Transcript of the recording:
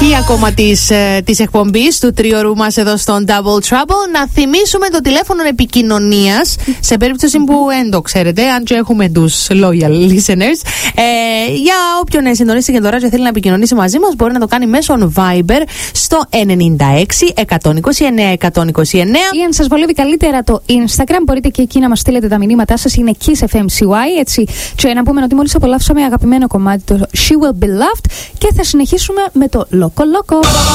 αρχή ακόμα της εκπομπής του τριώρου μας εδώ στον Double Trouble. Να θυμίσουμε το τηλέφωνο επικοινωνίας σε περίπτωση που δεν το ξέρετε, αν και έχουμε τους loyal listeners. Για όποιον συντονίσει και τώρα και θέλει να επικοινωνήσει μαζί μας, μπορεί να το κάνει μέσω Viber στο 96 129 129. Ή αν σας βολεύει καλύτερα το Instagram, μπορείτε και εκεί να μας στείλετε τα μηνύματά σας. Είναι KissFMCY, έτσι. Και να πούμε ότι μόλις απολαύσαμε αγαπημένο κομμάτι, το She Will Be Loved, και θα συνεχίσουμε με το Loco Loco.